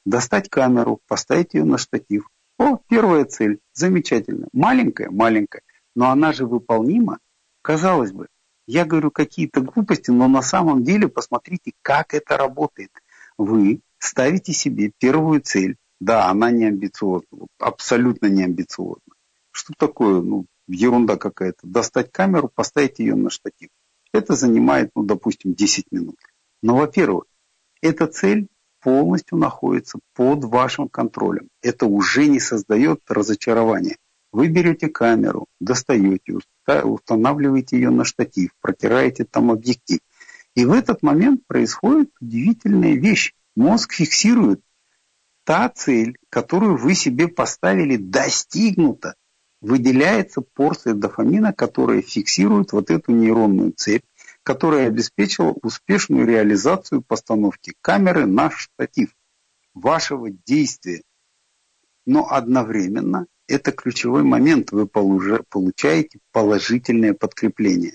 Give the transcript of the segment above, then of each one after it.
достать камеру, поставить ее на штатив. О, первая цель, замечательно. Маленькая, маленькая, но она же выполнима. Казалось бы, я говорю какие-то глупости, но на самом деле посмотрите, как это работает. Вы ставите себе первую цель. Да, она не амбициозна, абсолютно не амбициозна. Что такое? Ну, ерунда какая-то. Достать камеру, поставить ее на штатив. Это занимает, ну, допустим, 10 минут. Но, во-первых, эта цель полностью находится под вашим контролем. Это уже не создает разочарования. Вы берете камеру, достаете, устанавливаете ее на штатив, протираете там объектив. И в этот момент происходит удивительная вещь. Мозг фиксирует: та цель, которую вы себе поставили, достигнута. Выделяется порция дофамина, которая фиксирует вот эту нейронную цепь, которая обеспечила успешную реализацию постановки камеры на штатив вашего действия. Но одновременно это ключевой момент, вы получаете положительное подкрепление.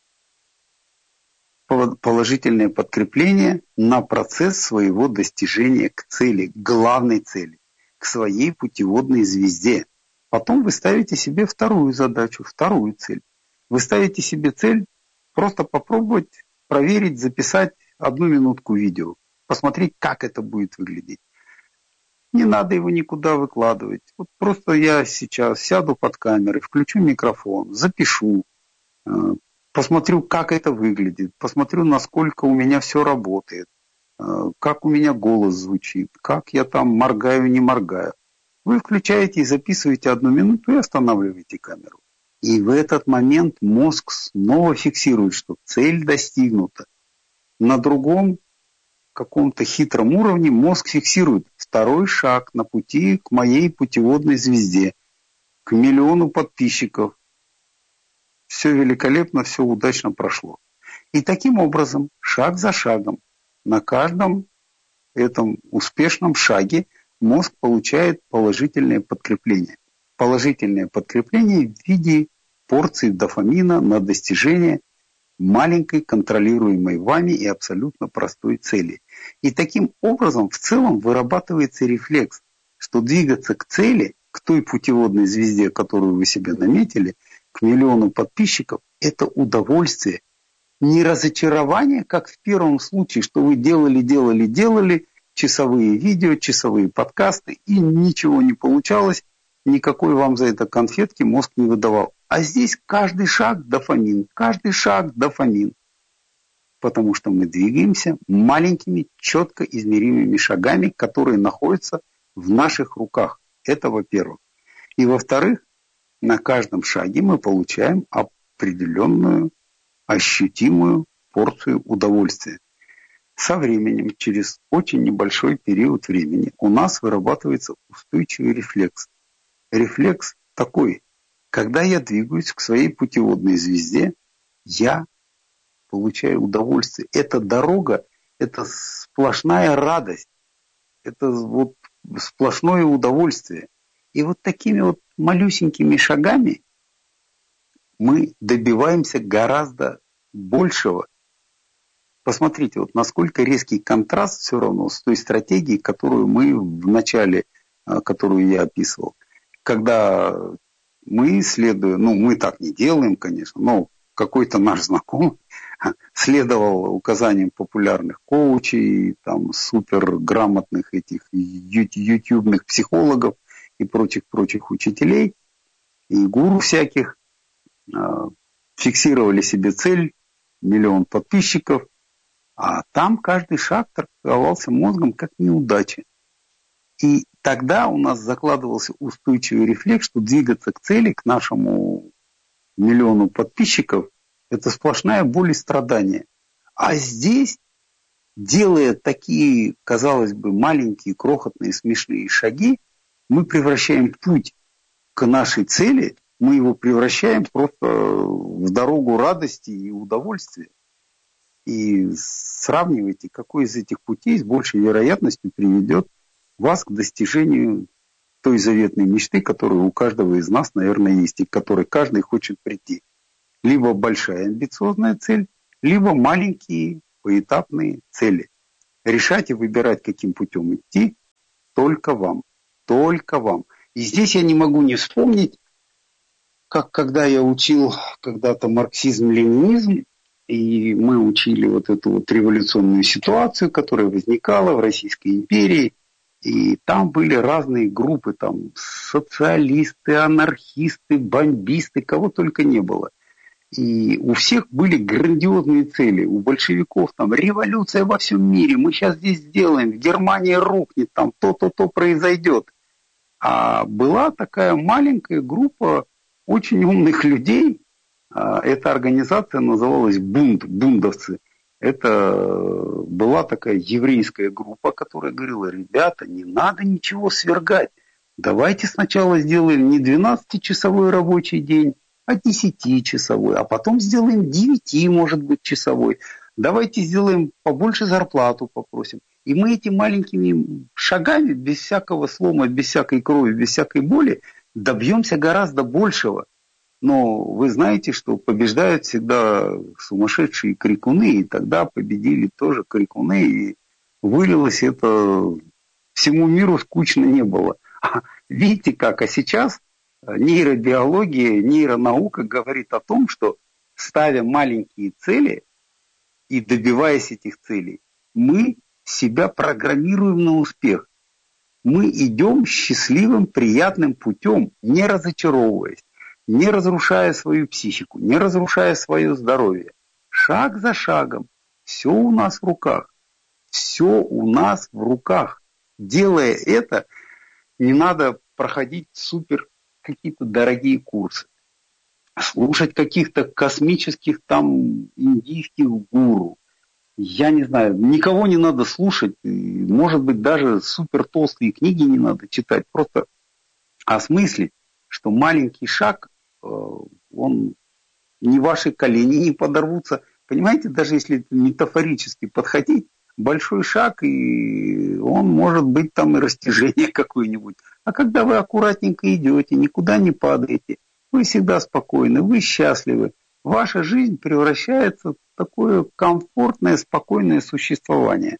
Положительное подкрепление на процесс своего достижения к цели, к главной цели, к своей путеводной звезде. Потом вы ставите себе вторую задачу, вторую цель. Вы ставите себе цель просто попробовать проверить, записать 1 минутку видео, посмотреть, как это будет выглядеть. Не надо его никуда выкладывать. Вот просто я сейчас сяду под камерой, включу микрофон, запишу, посмотрю, как это выглядит, посмотрю, насколько у меня все работает, как у меня голос звучит, как я там моргаю, не моргаю. Вы включаете и записываете 1 минуту и останавливаете камеру. И в этот момент мозг снова фиксирует, что цель достигнута. На другом каком-то хитром уровне мозг фиксирует второй шаг на пути к моей путеводной звезде, к 1 000 000 подписчиков. Все великолепно, все удачно прошло. И таким образом, шаг за шагом, на каждом этом успешном шаге мозг получает положительное подкрепление. Положительное подкрепление в виде порции дофамина на достижение маленькой, контролируемой вами и абсолютно простой цели. И таким образом в целом вырабатывается рефлекс, что двигаться к цели, к той путеводной звезде, которую вы себе наметили, к 1 000 000 подписчиков, это удовольствие. Не разочарование, как в первом случае, что вы делали часовые видео, часовые подкасты, и ничего не получалось, никакой вам за это конфетки мозг не выдавал. А здесь каждый шаг дофамин, каждый шаг дофамин. Потому что мы двигаемся маленькими, четко измеримыми шагами, которые находятся в наших руках. Это во-первых. И во-вторых, на каждом шаге мы получаем определенную, ощутимую порцию удовольствия. Со временем, через очень небольшой период времени, у нас вырабатывается устойчивый рефлекс. Рефлекс такой: когда я двигаюсь к своей путеводной звезде, я получаю удовольствие. Эта дорога, это сплошная радость, это вот сплошное удовольствие. И вот такими вот малюсенькими шагами мы добиваемся гораздо большего. Посмотрите, вот насколько резкий контраст все равно с той стратегией, которую мы в начале, которую я описывал. Когда мы следуем, ну мы так не делаем, конечно, но какой-то наш знакомый следовал указаниям популярных коучей, там суперграмотных этих ютубных психологов и прочих учителей и гуру всяких, фиксировали себе цель 1 000 000 подписчиков, а там каждый шаг трактовался мозгом как неудача. И тогда у нас закладывался устойчивый рефлекс, что двигаться к цели, к нашему 1 000 000 подписчиков, это сплошная боль и страдания. А здесь, делая такие, казалось бы, маленькие, крохотные, смешные шаги, мы превращаем путь к нашей цели, мы его превращаем просто в дорогу радости и удовольствия. И сравнивайте, какой из этих путей с большей вероятностью приведет вас к достижению той заветной мечты, которая у каждого из нас, наверное, есть, и к которой каждый хочет прийти. Либо большая амбициозная цель, либо маленькие поэтапные цели. Решать и выбирать, каким путем идти, только вам. Только вам. И здесь я не могу не вспомнить, как когда я учил когда-то марксизм-ленинизм, и мы учили вот эту вот революционную ситуацию, которая возникала в Российской империи, и там были разные группы, там социалисты, анархисты, бомбисты, кого только не было. И у всех были грандиозные цели. У большевиков там революция во всем мире, мы сейчас здесь сделаем, в Германии рухнет, там то-то произойдет. А была такая маленькая группа очень умных людей. Эта организация называлась Бунт, бундовцы. Это была такая еврейская группа, которая говорила: ребята, не надо ничего свергать. Давайте сначала сделаем не 12-часовой рабочий день, а 10-часовой, а потом сделаем 9, может быть, часовой. Давайте сделаем побольше зарплату попросим. И мы этими маленькими шагами, без всякого слома, без всякой крови, без всякой боли, добьемся гораздо большего. Но вы знаете, что побеждают всегда сумасшедшие крикуны, и тогда победили тоже крикуны, и вылилось это, всему миру скучно не было. Видите как, а сейчас нейробиология, нейронаука говорит о том, что ставя маленькие цели и добиваясь этих целей, мы себя программируем на успех. Мы идем счастливым, приятным путем, не разочаровываясь, не разрушая свою психику, не разрушая свое здоровье. Шаг за шагом. Все у нас в руках. Все у нас в руках. Делая это, не надо проходить супер какие-то дорогие курсы. Слушать каких-то космических там индийских гуру. Я не знаю, никого не надо слушать. Может быть, даже супер толстые книги не надо читать. Просто осмыслить, что маленький шаг, он ни ваши колени не подорвутся. Понимаете, даже если метафорически подходить, большой шаг, и он может быть там и растяжение какое-нибудь. А когда вы аккуратненько идете, никуда не падаете, вы всегда спокойны, вы счастливы, ваша жизнь превращается в такое комфортное, спокойное существование.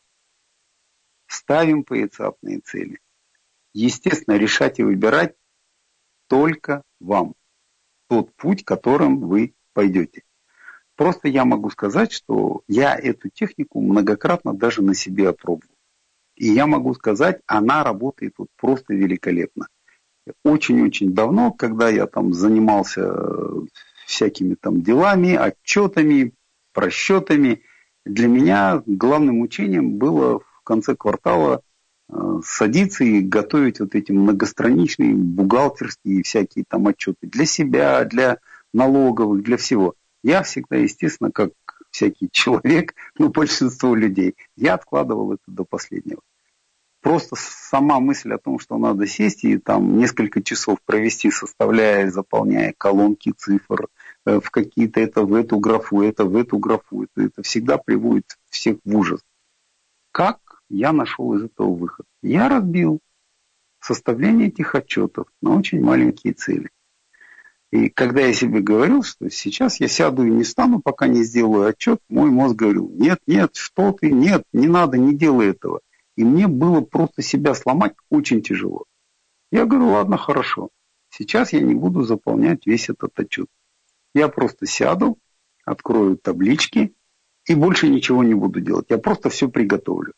Ставим поэтапные цели. Естественно, решать и выбирать только вам. Тот путь, которым вы пойдете. Просто я могу сказать, что я эту технику многократно даже на себе опробовал. И я могу сказать, она работает вот просто великолепно. Очень-очень давно, когда я там занимался всякими там делами, отчетами, просчетами, для меня главным учением было в конце квартала садиться и готовить вот эти многостраничные бухгалтерские всякие там отчеты для себя, для налоговых, для всего. Я всегда, естественно, как всякий человек, большинство людей, я откладывал это до последнего. Просто сама мысль о том, что надо сесть и там несколько часов провести, составляя, заполняя колонки цифр в какие-то, это в эту графу, это в эту графу, это всегда приводит всех в ужас. Как я нашел из этого выход? Я разбил составление этих отчетов на очень маленькие цели. И когда я себе говорил, что сейчас я сяду и не стану, пока не сделаю отчет, мой мозг говорил: нет, что ты, нет, не надо, не делай этого. И мне было просто себя сломать очень тяжело. Я говорю: ладно, хорошо, сейчас я не буду заполнять весь этот отчет. Я просто сяду, открою таблички и больше ничего не буду делать. Я просто все приготовлю.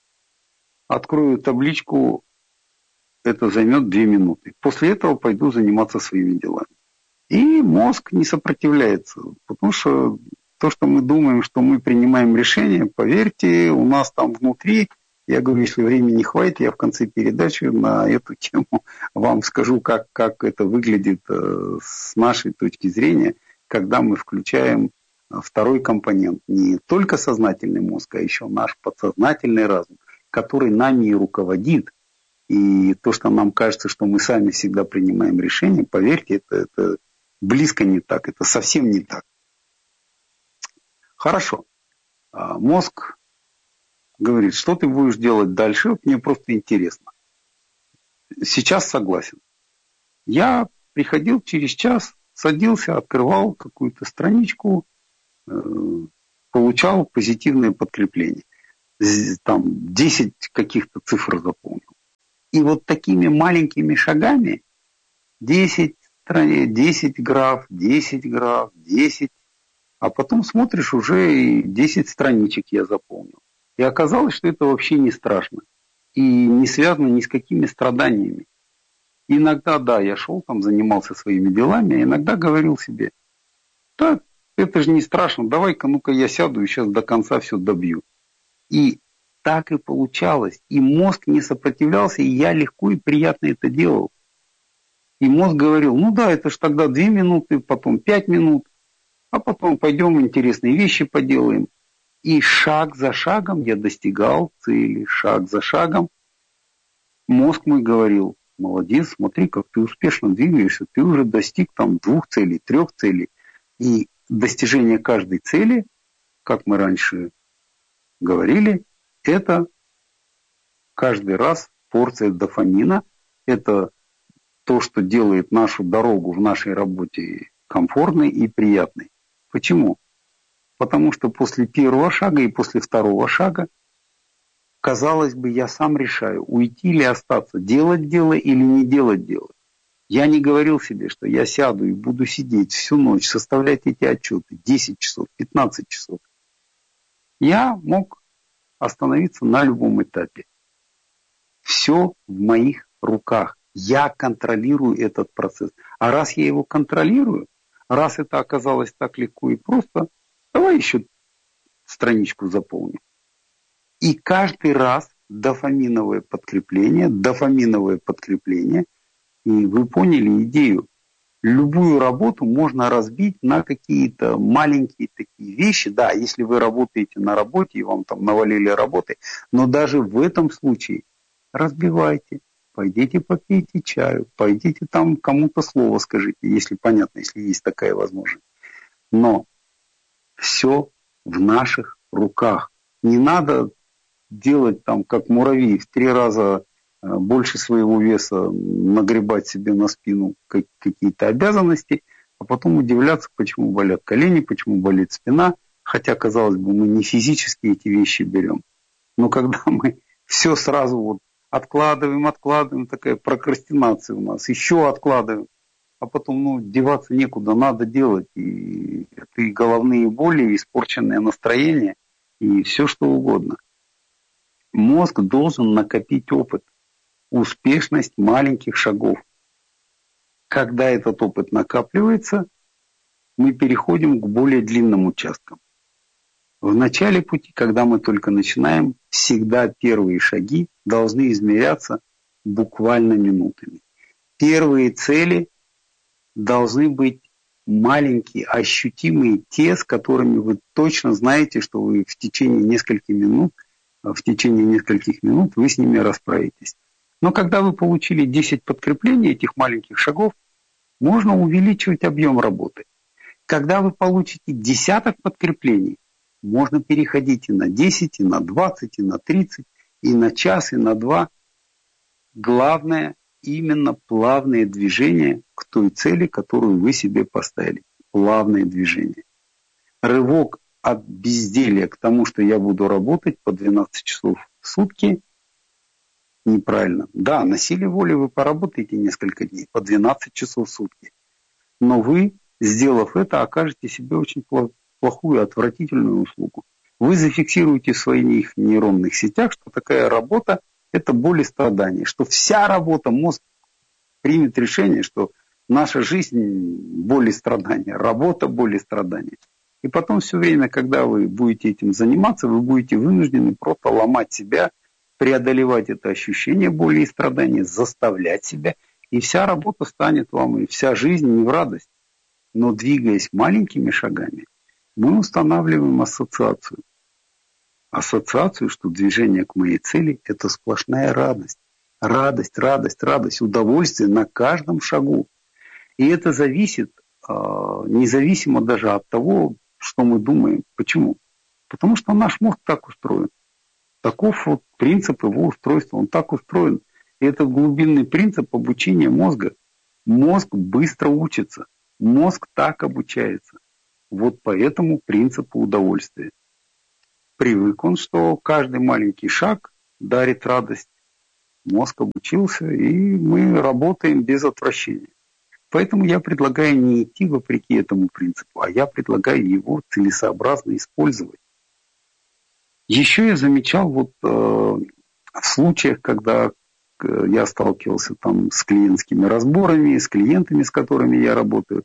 Открою табличку, это займет 2 минуты. После этого пойду заниматься своими делами. И мозг не сопротивляется, потому что то, что мы думаем, что мы принимаем решение, поверьте, у нас там внутри, я говорю, если времени не хватит, я в конце передачи на эту тему вам скажу, как это выглядит с нашей точки зрения, когда мы включаем второй компонент, не только сознательный мозг, а еще наш подсознательный разум, который нами и руководит. И то, что нам кажется, что мы сами всегда принимаем решения, поверьте, это близко не так, это совсем не так. Хорошо. Мозг говорит: что ты будешь делать дальше, мне просто интересно. Сейчас согласен. Я приходил через час, садился, открывал какую-то страничку, получал позитивное подкрепление. Там 10 каких-то цифр заполнил. И вот такими маленькими шагами 10 10 граф, 10 граф, 10, а потом смотришь, уже и 10 страничек я заполнил. И оказалось, что это вообще не страшно. И не связано ни с какими страданиями. Иногда, да, я шел там, занимался своими делами, а иногда говорил себе: да, это же не страшно, давай-ка, ну-ка я сяду и сейчас до конца все добью. И так и получалось. И мозг не сопротивлялся, и я легко и приятно это делал. И мозг говорил: ну да, это ж тогда 2 минуты, потом 5 минут, а потом пойдем интересные вещи поделаем. И шаг за шагом я достигал цели, шаг за шагом. Мозг мой говорил: молодец, смотри, как ты успешно двигаешься, ты уже достиг там 2 целей, 3 целей. И достижение каждой цели, как мы раньше говорили, это каждый раз порция дофамина, это то, что делает нашу дорогу в нашей работе комфортной и приятной. Почему? Потому что после первого шага и после второго шага, казалось бы, я сам решаю, уйти или остаться, делать дело или не делать дело. Я не говорил себе, что я сяду и буду сидеть всю ночь, составлять эти отчеты 10 часов, 15 часов. Я мог остановиться на любом этапе. Все в моих руках. Я контролирую этот процесс. А раз я его контролирую, раз это оказалось так легко и просто, давай еще страничку заполним. И каждый раз дофаминовое подкрепление. И вы поняли идею. Любую работу можно разбить на какие-то маленькие такие вещи. Да, если вы работаете на работе и вам там навалили работы, но даже в этом случае разбивайте. Пойдите попейте чаю, пойдите там кому-то слово скажите, если понятно, если есть такая возможность. Но все в наших руках. Не надо делать там, как муравей, в 3 раза больше своего веса, нагребать себе на спину какие-то обязанности, а потом удивляться, почему болят колени, почему болит спина, хотя, казалось бы, мы не физически эти вещи берем. Но когда мы все сразу вот откладываем, такая прокрастинация у нас, еще откладываем, а потом, деваться некуда, надо делать, и это и головные боли, и испорченное настроение, и все что угодно. Мозг должен накопить опыт, успешность маленьких шагов. Когда этот опыт накапливается, мы переходим к более длинным участкам. В начале пути, когда мы только начинаем, всегда первые шаги должны измеряться буквально минутами. Первые цели должны быть маленькие, ощутимые, те, с которыми вы точно знаете, что вы в течение нескольких минут вы с ними расправитесь. Но когда вы получили 10 подкреплений этих маленьких шагов, можно увеличивать объем работы. Когда вы получите десяток подкреплений, можно переходить и на 10, и на 20, и на 30, и на час, и на 2. Главное именно плавные движения к той цели, которую вы себе поставили. Плавные движения. Рывок от безделия к тому, что я буду работать по 12 часов в сутки, неправильно. Да, на силе воли вы поработаете несколько дней, по 12 часов в сутки. Но вы, сделав это, окажете себе очень плохую, отвратительную услугу. Вы зафиксируете в своих нейронных сетях, что такая работа – это боль и страдание. Что вся работа, мозг примет решение, что наша жизнь – боль и страдания, работа – боль и страдания. И потом все время, когда вы будете этим заниматься, вы будете вынуждены просто ломать себя, преодолевать это ощущение боли и страдания, заставлять себя. И вся работа станет вам, и вся жизнь не в радость. Но двигаясь маленькими шагами, мы устанавливаем ассоциацию. Ассоциацию, что движение к моей цели – это сплошная радость. Радость, удовольствие на каждом шагу. И это зависит, независимо даже от того, что мы думаем. Почему? Потому что наш мозг так устроен. Таков вот принцип его устройства. Он так устроен. И это глубинный принцип обучения мозга. Мозг быстро учится. Мозг так обучается. Вот по этому принципу удовольствия. Привык он, что каждый маленький шаг дарит радость. Мозг обучился, и мы работаем без отвращения. Поэтому я предлагаю не идти вопреки этому принципу, а я предлагаю его целесообразно использовать. Еще я замечал в случаях, когда я сталкивался там с клиентскими разборами, с клиентами, с которыми я работаю,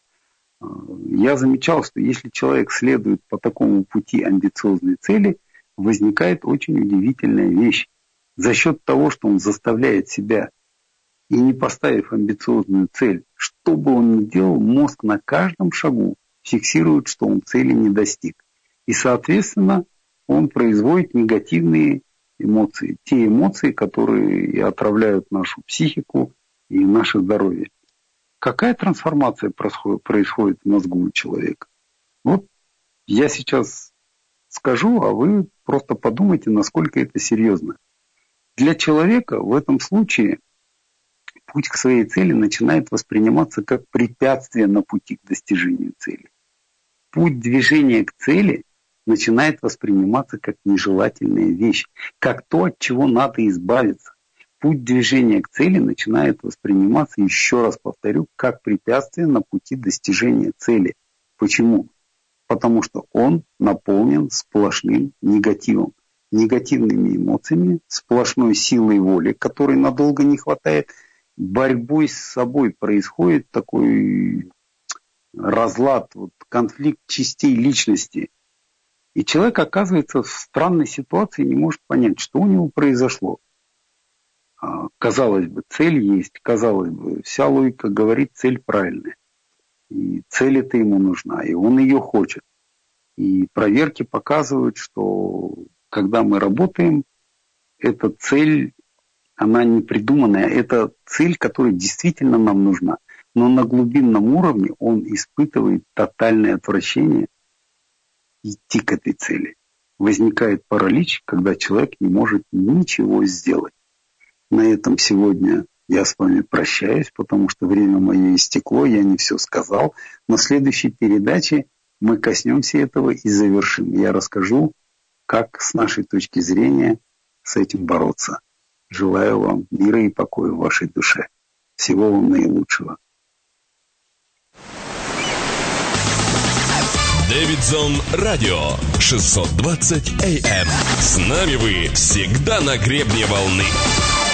я замечал, что если человек следует по такому пути амбициозной цели, возникает очень удивительная вещь. За счет того, что он заставляет себя и не поставив амбициозную цель, что бы он ни делал, мозг на каждом шагу фиксирует, что он цели не достиг. И, соответственно, он производит негативные эмоции. Те эмоции, которые отравляют нашу психику и наше здоровье. Какая трансформация происходит в мозгу у человека? Вот я сейчас скажу, а вы просто подумайте, насколько это серьезно. Для человека в этом случае путь к своей цели начинает восприниматься как препятствие на пути к достижению цели. Путь движения к цели начинает восприниматься как нежелательная вещь, как то, от чего надо избавиться. Путь движения к цели начинает восприниматься, еще раз повторю, как препятствие на пути достижения цели. Почему? Потому что он наполнен сплошным негативом, негативными эмоциями, сплошной силой воли, которой надолго не хватает, борьбой с собой происходит такой разлад, конфликт частей личности. И человек оказывается в странной ситуации и не может понять, что у него произошло. Казалось бы, цель есть, казалось бы, вся логика говорит, цель правильная. И цель эта ему нужна, и он ее хочет. И проверки показывают, что когда мы работаем, эта цель, она не придуманная, это цель, которая действительно нам нужна. Но на глубинном уровне он испытывает тотальное отвращение идти к этой цели. Возникает паралич, когда человек не может ничего сделать. На этом сегодня я с вами прощаюсь, потому что время мое истекло, я не все сказал. На следующей передаче мы коснемся этого и завершим. Я расскажу, как с нашей точки зрения с этим бороться. Желаю вам мира и покоя в вашей душе. Всего вам наилучшего. Дэвидсон Радио 620 AM. С нами вы всегда на гребне волны.